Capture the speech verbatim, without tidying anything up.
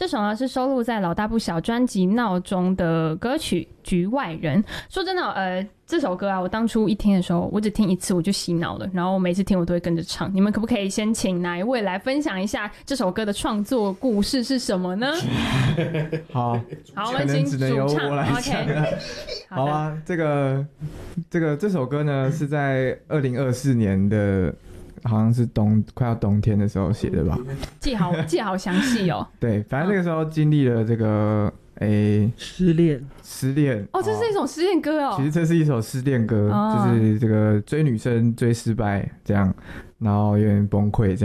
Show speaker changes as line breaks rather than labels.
这首呢是收录在老大不小专辑《闹钟》的歌曲《局外人》。说真的，呃，这首歌啊，我当初一听的时候，我只听一次我就洗脑了，然后我每次听我都会跟着唱。你们可不可以先请哪一位来分享一下这首歌的创作故事是什么呢？
好，
好，我们请
只能由
主唱
我来讲了。
OK
好啊，这个这个这首歌呢是在二零二四年的。好像是冬快要冬天的时候写的吧，
记好记好详细哦。
对，反正那个时候经历了这个诶、欸、
失恋，
失恋
哦，这是一首失恋歌哦。
其实这是一首失恋歌，
哦，
就是这个追女生追失败这样，然后有点崩溃这样。